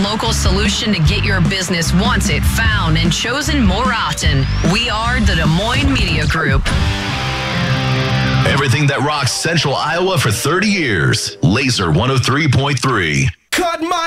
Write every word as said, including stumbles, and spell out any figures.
local solution to get your business once it found and chosen more often. We are the Des Moines Media Group. Everything that rocks Central Iowa for thirty years. Laser one oh three point three. Cut my